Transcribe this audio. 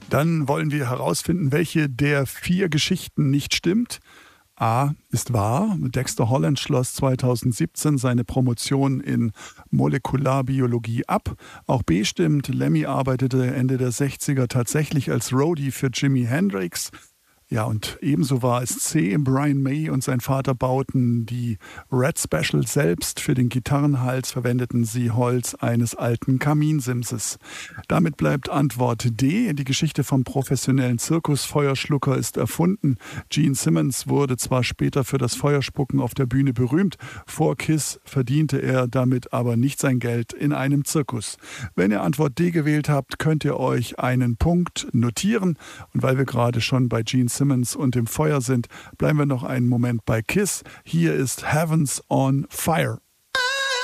Dann wollen wir herausfinden, welche der 4 Geschichten nicht stimmt. A ist wahr. Dexter Holland schloss 2017 seine Promotion in Molekularbiologie ab. Auch B stimmt. Lemmy arbeitete Ende der 60er tatsächlich als Roadie für Jimi Hendrix. Ja, und ebenso war es C. Brian May und sein Vater bauten die Red Special selbst. Für den Gitarrenhals verwendeten sie Holz eines alten Kaminsimses. Damit bleibt Antwort D. Die Geschichte vom professionellen Zirkusfeuerschlucker ist erfunden. Gene Simmons wurde zwar später für das Feuerspucken auf der Bühne berühmt, vor Kiss verdiente er damit aber nicht sein Geld in einem Zirkus. Wenn ihr Antwort D gewählt habt, könnt ihr euch einen Punkt notieren. Und weil wir gerade schon bei Gene Simmons und dem Feuer sind, bleiben wir noch einen Moment bei Kiss. Hier ist Heavens on Fire.